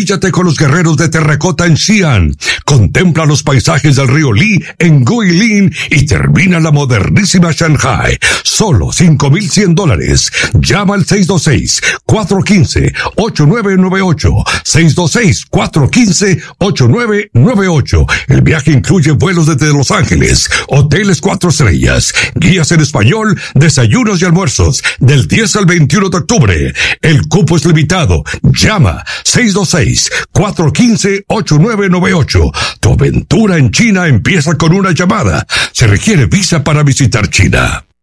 Maravíllate con los guerreros de terracota en Xi'an. Contempla los paisajes del río Li en Guilin y termina la modernísima Shanghai. Solo $5,100. Llama al 626-415-8998. 626-415-8998. El viaje incluye vuelos desde Los Ángeles, hoteles 4 estrellas, guías en español, desayunos y almuerzos, del 10 al 21 de octubre. El cupo es limitado. Llama 626-415-8998. Tu aventura en China empieza con una llamada. Se requiere visa para visitar China.